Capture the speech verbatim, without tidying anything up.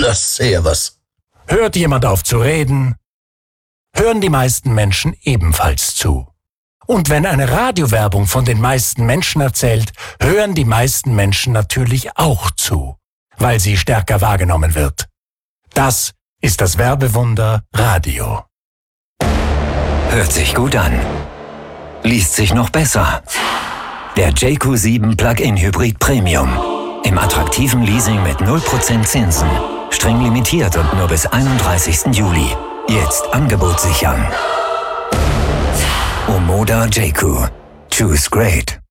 Das sähe was. Hört jemand auf zu reden, hören die meisten Menschen ebenfalls zu. Und wenn eine Radiowerbung von den meisten Menschen erzählt, hören die meisten Menschen natürlich auch zu, weil sie stärker wahrgenommen wird. Das ist das Werbewunder Radio. Hört sich gut an. Liest sich noch besser. Der J Q sieben Plug-in Hybrid Premium. Im attraktiven Leasing mit null Prozent Zinsen. Streng limitiert und nur bis einunddreißigsten Juli. Jetzt Angebot sichern. Omoda J Q. Choose great.